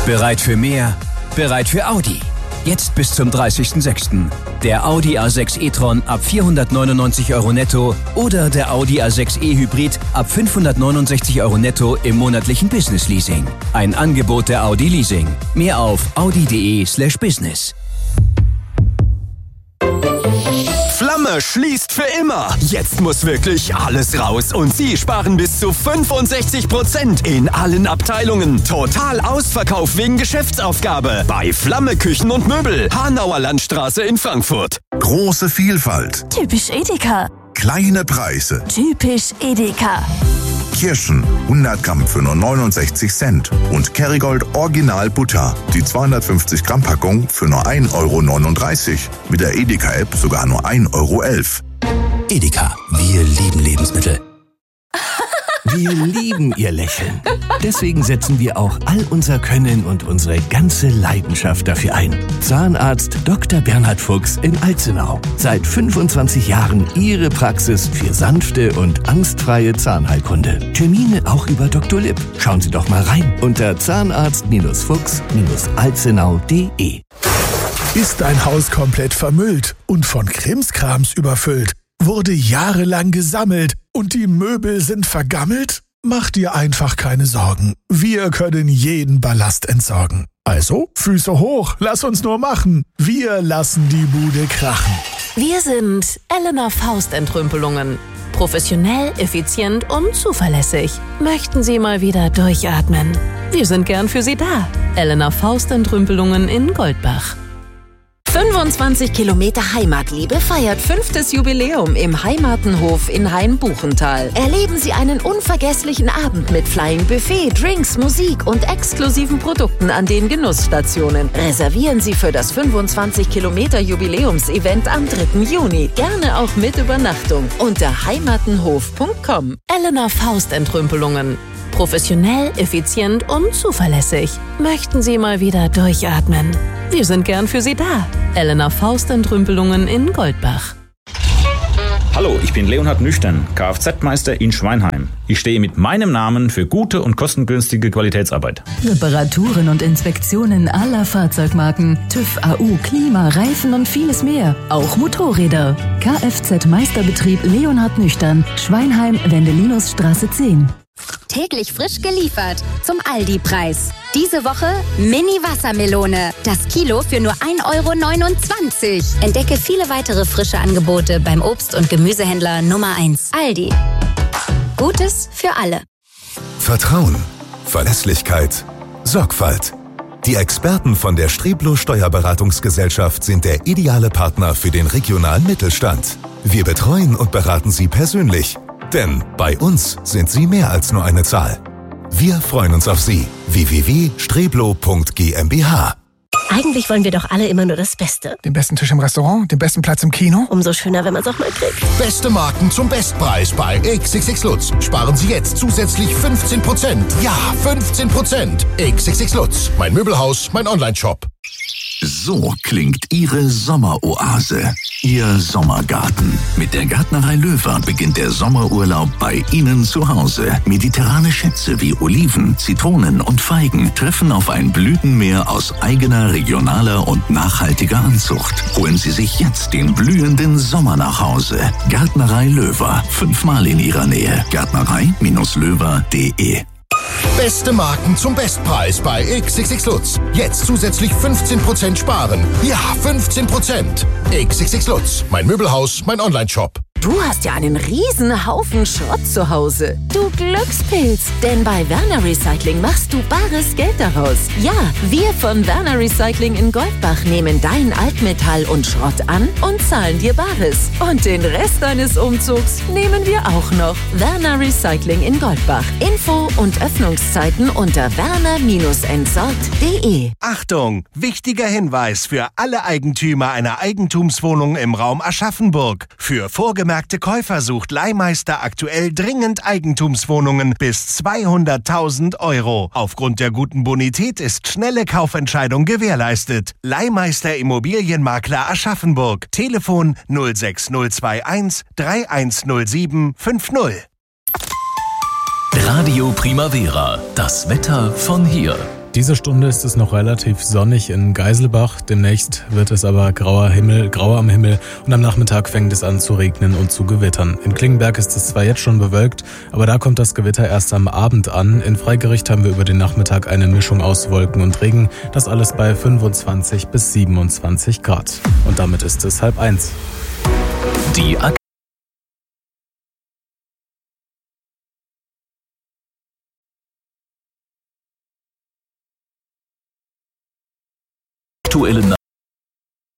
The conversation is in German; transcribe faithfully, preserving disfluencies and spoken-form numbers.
Bereit für mehr? Bereit für Audi. Jetzt bis zum dreißigsten sechsten Der Audi A sechs e-tron ab vierhundertneunundneunzig Euro netto oder der Audi A sechs e-Hybrid ab fünfhundertneunundsechzig Euro netto im monatlichen Business-Leasing. Ein Angebot der Audi Leasing. Mehr auf audi.de slash business. Flamme schließt für immer. Jetzt muss wirklich alles raus und Sie sparen bis zu fünfundsechzig Prozent in allen Abteilungen. Total Ausverkauf wegen Geschäftsaufgabe bei Flamme Küchen und Möbel, Hanauer Landstraße in Frankfurt. Große Vielfalt. Typisch Edeka. Kleine Preise. Typisch Edeka. Kirschen hundert Gramm für nur neunundsechzig Cent und Kerrygold Original Butter, die zweihundertfünfzig Gramm Packung für nur ein Euro neununddreißig. Mit der Edeka-App sogar nur ein Euro elf. Edeka, wir lieben Lebensmittel. Wir lieben Ihr Lächeln. Deswegen setzen wir auch all unser Können und unsere ganze Leidenschaft dafür ein. Zahnarzt Doktor Bernhard Fuchs in Alzenau. Seit fünfundzwanzig Jahren Ihre Praxis für sanfte und angstfreie Zahnheilkunde. Termine auch über Doktor Lipp. Schauen Sie doch mal rein unter zahnarzt Fuchs Alzenau punkt de. Ist dein Haus komplett vermüllt und von Krimskrams überfüllt? Wurde jahrelang gesammelt und die Möbel sind vergammelt? Mach dir einfach keine Sorgen. Wir können jeden Ballast entsorgen. Also, Füße hoch, lass uns nur machen. Wir lassen die Bude krachen. Wir sind Elena Faust Entrümpelungen. Professionell, effizient und zuverlässig. Möchten Sie mal wieder durchatmen? Wir sind gern für Sie da. Elena Faust Entrümpelungen in Goldbach. fünfundzwanzig Kilometer Heimatliebe feiert fünftes Jubiläum im Heimatenhof in Hain-Buchental. Erleben Sie einen unvergesslichen Abend mit Flying Buffet, Drinks, Musik und exklusiven Produkten an den Genussstationen. Reservieren Sie für das fünfundzwanzig Kilometer Jubiläumsevent am dritten Juni. Gerne auch mit Übernachtung unter heimatenhof punkt com. Elena Faust Entrümpelungen. Professionell, effizient und zuverlässig. Möchten Sie mal wieder durchatmen? Wir sind gern für Sie da. Elena Faust Entrümpelungen in Goldbach. Hallo, ich bin Leonhard Nüchtern, Kfz-Meister in Schweinheim. Ich stehe mit meinem Namen für gute und kostengünstige Qualitätsarbeit. Reparaturen und Inspektionen aller Fahrzeugmarken, TÜV, A U, Klima, Reifen und vieles mehr. Auch Motorräder. Kfz-Meisterbetrieb Leonhard Nüchtern, Schweinheim, Wendelinusstraße zehn. Täglich frisch geliefert zum Aldi-Preis. Diese Woche Mini-Wassermelone. Das Kilo für nur ein Euro neunundzwanzig. Entdecke viele weitere frische Angebote beim Obst- und Gemüsehändler Nummer eins. Aldi. Gutes für alle. Vertrauen, Verlässlichkeit, Sorgfalt. Die Experten von der Streblo Steuerberatungsgesellschaft sind der ideale Partner für den regionalen Mittelstand. Wir betreuen und beraten Sie persönlich. Denn bei uns sind Sie mehr als nur eine Zahl. Wir freuen uns auf Sie. w w w punkt streblo punkt g m b h. Eigentlich wollen wir doch alle immer nur das Beste. Den besten Tisch im Restaurant, den besten Platz im Kino. Umso schöner, wenn man es auch mal kriegt. Beste Marken zum Bestpreis bei X X X Lutz. Sparen Sie jetzt zusätzlich fünfzehn Prozent. Ja, fünfzehn Prozent. X X X Lutz. Mein Möbelhaus, mein Online-Shop. So klingt Ihre Sommeroase, Ihr Sommergarten. Mit der Gärtnerei Löwer beginnt der Sommerurlaub bei Ihnen zu Hause. Mediterrane Schätze wie Oliven, Zitronen und Feigen treffen auf ein Blütenmeer aus eigener, regionaler und nachhaltiger Anzucht. Holen Sie sich jetzt den blühenden Sommer nach Hause. Gärtnerei Löwer, fünfmal in Ihrer Nähe. Gärtnerei Löwer punkt de. Beste Marken zum Bestpreis bei X X X Lutz. Jetzt zusätzlich fünfzehn Prozent sparen. Ja, fünfzehn Prozent. X X X Lutz. Mein Möbelhaus, mein Online-Shop. Du hast ja einen riesen Haufen Schrott zu Hause. Du Glückspilz. Denn bei Werner Recycling machst du bares Geld daraus. Ja, wir von Werner Recycling in Goldbach nehmen dein Altmetall und Schrott an und zahlen dir Bares. Und den Rest deines Umzugs nehmen wir auch noch. Werner Recycling in Goldbach. Info und Öffnungszeiten unter werner entsorgt punkt de. Achtung! Wichtiger Hinweis für alle Eigentümer einer Eigentumswohnung im Raum Aschaffenburg. Für vorgemerkte Käufer sucht Leihmeister aktuell dringend Eigentumswohnungen bis zweihunderttausend Euro. Aufgrund der guten Bonität ist schnelle Kaufentscheidung gewährleistet. Leihmeister Immobilienmakler Aschaffenburg. Telefon null sechs null zwei eins drei eins null sieben fünf null. Radio Primavera. Das Wetter von hier. Diese Stunde ist es noch relativ sonnig in Geiselbach. Demnächst wird es aber grauer Himmel, grauer am Himmel und am Nachmittag fängt es an zu regnen und zu gewittern. In Klingenberg ist es zwar jetzt schon bewölkt, aber da kommt das Gewitter erst am Abend an. In Freigericht haben wir über den Nachmittag eine Mischung aus Wolken und Regen. Das alles bei fünfundzwanzig bis siebenundzwanzig Grad. Und damit ist es halb eins. Die aktuelle